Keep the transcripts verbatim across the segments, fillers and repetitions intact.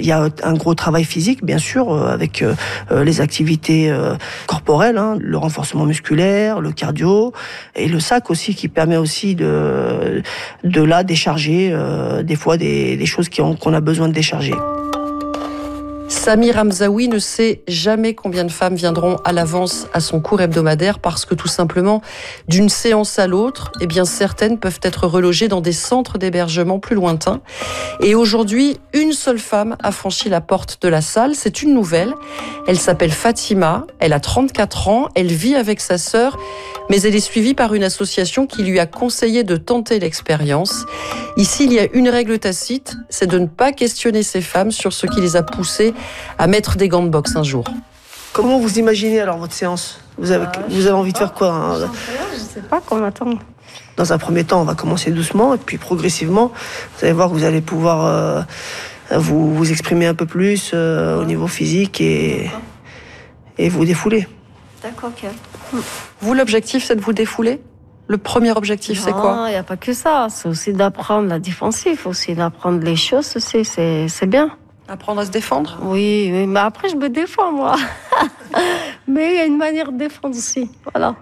Il y a un gros travail physique, bien sûr, euh, avec euh, les activités euh, corporelles, hein, le renforcement musculaire, le cardio, et le sac aussi qui permet aussi de, de là décharger euh, des fois des, des choses qui ont, qu'on a besoin de décharger. Samir Hamzaoui ne sait jamais combien de femmes viendront à l'avance à son cours hebdomadaire parce que tout simplement, d'une séance à l'autre, eh bien certaines peuvent être relogées dans des centres d'hébergement plus lointains. Et aujourd'hui, une seule femme a franchi la porte de la salle. C'est une nouvelle. Elle s'appelle Fatima. Elle a trente-quatre ans. Elle vit avec sa sœur, mais elle est suivie par une association qui lui a conseillé de tenter l'expérience. Ici, il y a une règle tacite, c'est de ne pas questionner ces femmes sur ce qui les a poussées à mettre des gants de boxe un jour. Comment vous imaginez alors votre séance ? Vous avez, euh, vous avez envie de faire quoi, hein ? Je ne sais pas comment attendre. Dans un premier temps, on va commencer doucement et puis progressivement, vous allez voir que vous allez pouvoir euh, vous, vous exprimer un peu plus euh, au niveau physique et, et vous défouler. D'accord, ok. Vous, l'objectif, c'est de vous défouler ? Le premier objectif, non, c'est quoi ? Non, il n'y a pas que ça. C'est aussi d'apprendre la défensive, aussi d'apprendre les choses aussi. C'est, c'est bien. Apprendre à se défendre ? Oui, oui, mais après, je me défends, moi. Mais il y a une manière de défendre aussi. Voilà.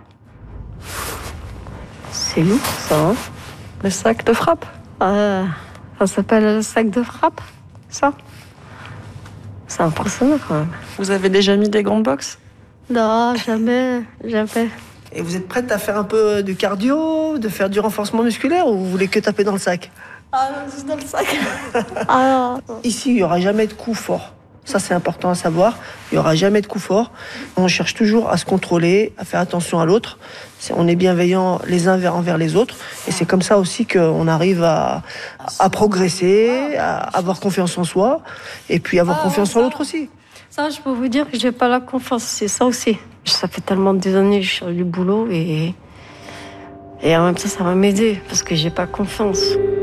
C'est lourd, ça, hein ? Le sac de frappe ? euh, Ça s'appelle le sac de frappe, ça. C'est impressionnant, quand même. Vous avez déjà mis des gants de boxe ? Non, jamais, jamais. Et vous êtes prête à faire un peu de cardio, de faire du renforcement musculaire ou vous voulez que taper dans le sac ? Ah, juste dans le sac. Ah, Ici, il n'y aura jamais de coup fort. Ça, c'est important à savoir. Il n'y aura jamais de coup fort. On cherche toujours à se contrôler, à faire attention à l'autre. C'est, on est bienveillants les uns envers les autres. Et c'est comme ça aussi qu'on arrive à, à progresser, à avoir confiance en soi et puis avoir ah, confiance ça, en l'autre aussi. Ça, je peux vous dire que je n'ai pas la confiance. C'est ça aussi. Ça fait tellement d'années que je cherche du boulot et, et en même temps, ça va m'aider parce que je n'ai pas confiance.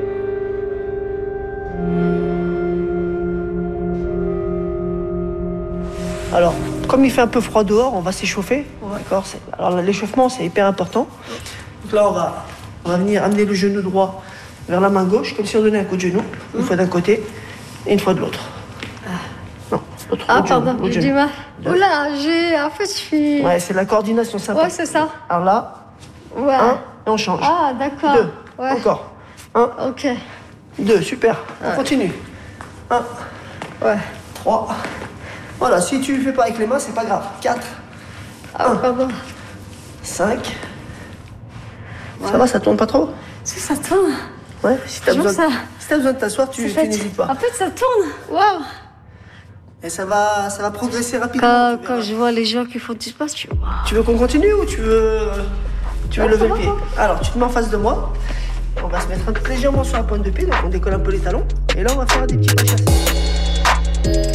Alors, comme il fait un peu froid dehors, on va s'échauffer. Ouais. D'accord. C'est... Alors, l'échauffement, c'est hyper important. Donc là, on va, on va venir amener le genou droit vers la main gauche, comme si on donnait un coup de genou, une mmh. fois d'un côté et une fois de l'autre. Ah. Non, l'autre. Ah, pardon, j'ai du mal. Oula, j'ai. En fait, je suis. Ouais, c'est la coordination simple. Ouais, c'est ça. Alors là, ouais. un, et on change. Ah, d'accord. Deux, ouais. encore. Un, ok. Deux, super. Ouais. On continue. Un, ouais. Trois. Voilà, si tu ne le fais pas avec les mains, c'est pas grave. Quatre. Ah, pardon. Cinq. Ouais. Ça va, ça tourne pas trop ? Si, ça tourne. Ouais, si t'as besoin, ça... si t'as besoin de t'asseoir, tu, tu n'hésites pas. En fait, ça tourne. Waouh. Et ça va, ça va progresser rapidement. Quand, quand je vois les gens qui font du sport, tu vois. Tu veux qu'on continue ou tu veux, tu veux ah, lever le pied ? Alors, tu te mets en face de moi. On va se mettre un peu légèrement sur la pointe de pied, donc on décolle un peu les talons. Et là, on va faire des petits pas chassés.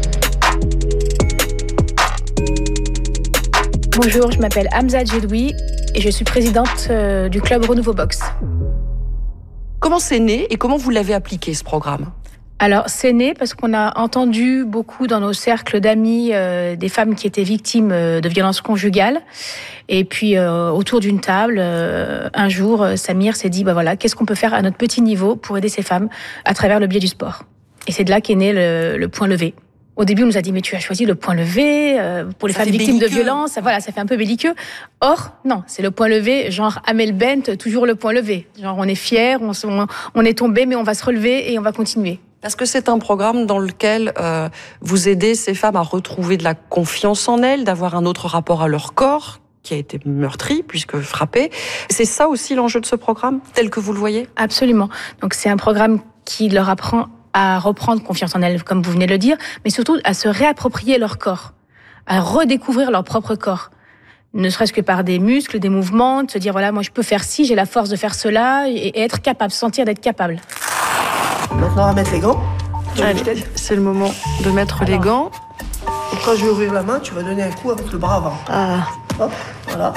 Bonjour, je m'appelle Hamza Djedoui et je suis présidente euh, du club Renouveau Boxe. Comment c'est né et comment vous l'avez appliqué, ce programme ? Alors, c'est né parce qu'on a entendu beaucoup dans nos cercles d'amis euh, des femmes qui étaient victimes euh, de violences conjugales. Et puis, euh, autour d'une table, euh, un jour, euh, Samir s'est dit, bah voilà, qu'est-ce qu'on peut faire à notre petit niveau pour aider ces femmes à travers le biais du sport ? Et c'est de là qu'est né le, le point levé. Au début, on nous a dit, mais tu as choisi le point levé euh, pour les ça femmes victimes belliqueux. de violences. Voilà, ça fait un peu belliqueux. Or, non, c'est le point levé, genre Amel Bent, toujours le point levé. Genre, on est fiers, on, on, on est tombé, mais on va se relever et on va continuer. Parce que c'est un programme dans lequel euh, vous aidez ces femmes à retrouver de la confiance en elles, d'avoir un autre rapport à leur corps, qui a été meurtri, puisque frappé. C'est ça aussi l'enjeu de ce programme, tel que vous le voyez ? Absolument. Donc, c'est un programme qui leur apprend à reprendre confiance en elles, comme vous venez de le dire, mais surtout à se réapproprier leur corps, à redécouvrir leur propre corps. Ne serait-ce que par des muscles, des mouvements, de se dire, voilà, moi je peux faire ci, j'ai la force de faire cela, et être capable, sentir d'être capable. Maintenant, on va mettre les gants. Allez, c'est le moment de mettre Alors, les gants. Et quand je vais ouvrir la main, tu vas donner un coup avec le bras avant. Ah. Hop, voilà.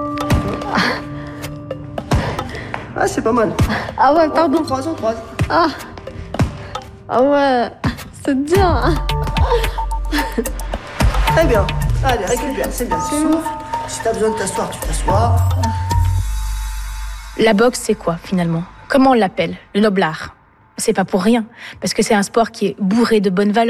Ah, c'est pas mal. Ah ouais, pardon. On croise, on croise. Ah. Ah ouais, c'est bien. Très bien. Allez, récupère, c'est bien. Souffle. Si t'as besoin de t'asseoir, tu t'assois. La boxe, c'est quoi, finalement ? Comment on l'appelle ? Le noble art. C'est pas pour rien, parce que c'est un sport qui est bourré de bonnes valeurs.